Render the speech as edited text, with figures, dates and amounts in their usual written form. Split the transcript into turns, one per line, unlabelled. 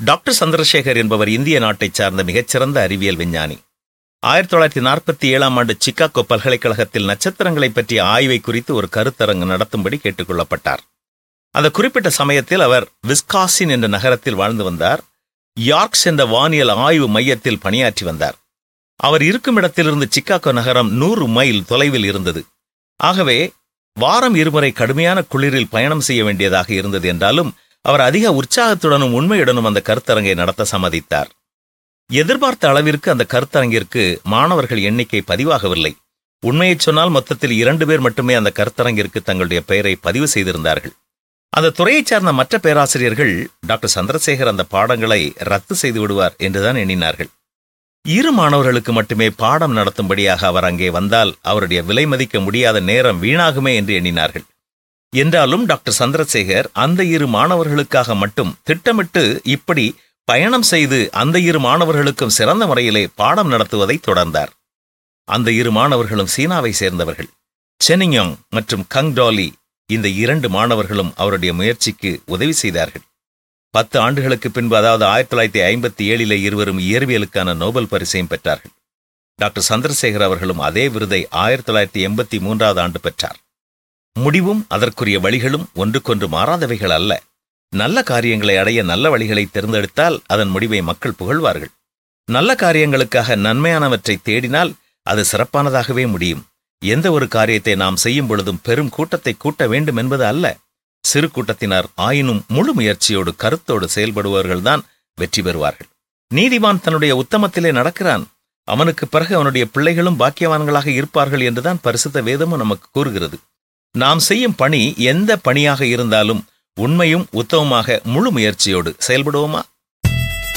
Doctor Chandrasekhar என்பவர் இந்திய நாட்டைச் சார்ந்த மிகச்சிறந்த அறிவியல் விஞ்ஞானி. 1947ஆம் ஆண்டு சிக்காகோ பல்கலைக்கழகத்தில் நட்சத்திரங்களை பற்றிய ஆய்வை குறித்து ஒரு கருத்தரங்கு நடத்தும்படி கேட்டுக் கொள்ளப்பட்டார். அந்த குறிப்பிட்ட சமயத்தில் அவர் விஸ்காசின் என்ற நகரத்தில் வாழ்ந்து வந்தார். யார்க்ஸ் என்ற வானியல் ஆய்வு மையத்தில் பணியாற்றி வந்தார். அவர் இருக்கும் இடத்திலிருந்து சிக்காகோ நகரம் 100 மைல் தொலைவில் இருந்தது. ஆகவே வாரம் 2 முறை கடுமையான குளிரில் பயணம் செய்ய வேண்டியதாக இருந்தது. என்றாலும் அவர் அதிக உற்சாகத்துடனும் உண்மையுடனும் அந்த கருத்தரங்கை நடத்த சம்மதித்தார். எதிர்பார்த்த அளவிற்கு அந்த கருத்தரங்கிற்கு மாணவர்கள் எண்ணிக்கை பதிவாகவில்லை. உண்மையைச் சொன்னால் மொத்தத்தில் 2 பேர் மட்டுமே அந்த கருத்தரங்கிற்கு தங்களுடைய பெயரை பதிவு செய்திருந்தார்கள். அந்த துறையைச் சார்ந்த மற்ற பேராசிரியர்கள் டாக்டர் சந்திரசேகர் அந்த பாடங்களை ரத்து செய்து விடுவார் என்றுதான் எண்ணினார்கள். 2 மாணவர்களுக்கு மட்டுமே பாடம் நடத்தும்படியாக அவர் அங்கே வந்தால் அவருடைய விலை மதிக்க முடியாத நேரம் வீணாகுமே என்று எண்ணினார்கள். என்றாலும் டாக்டர் சந்திரசேகர் அந்த 2 மாணவர்களுக்காக மட்டும் திட்டமிட்டு இப்படி பயணம் செய்து அந்த 2 மாணவர்களுக்கும் சிறந்த முறையிலே பாடம் நடத்துவதை தொடர்ந்தார். அந்த 2 மாணவர்களும் சீனாவை சேர்ந்தவர்கள். செனிங்யாங் மற்றும் கங் டாலி, இந்த 2 மாணவர்களும் அவருடைய முயற்சிக்கு உதவி செய்தார்கள். 10 ஆண்டுகளுக்கு பின்பு, அதாவது 1957 இருவரும் இயற்பியலுக்கான நோபல் பரிசையும் பெற்றார்கள். டாக்டர் சந்திரசேகர் அவர்களும் அதே விருதை 1983ஆம் ஆண்டு பெற்றார். முடிவும் அதற்குரிய வழிகளும் ஒன்றுக்கொன்று மாறாதவைகள் அல்ல. நல்ல காரியங்களை அடைய நல்ல வழிகளை தேர்ந்தெடுத்தால் அதன் முடிவை மக்கள் புகழ்வார்கள். நல்ல காரியங்களுக்காக நன்மையானவற்றை தேடினால் அது சிறப்பானதாகவே முடியும். எந்த ஒரு காரியத்தை நாம் செய்யும் பொழுதும் பெரும் கூட்டத்தை கூட்ட வேண்டும் என்பது அல்ல. சிறு கூட்டத்தினர் ஆயினும் முழு முயற்சியோடு கருத்தோடு செயல்படுபவர்கள்தான் வெற்றி பெறுவார்கள். நீதிமான் தன்னுடைய உத்தமத்திலே நடக்கிறான், அவனுக்கு பிறகு அவனுடைய பிள்ளைகளும் பாக்கியவான்களாக இருப்பார்கள் என்றுதான் பரிசுத்த வேதமும் நமக்கு கூறுகிறது. நாம் செய்யும் பணி எந்த பணியாக இருந்தாலும் உண்மையும் உத்தமமாக முழு முயற்சியோடு செயல்படுவோமா?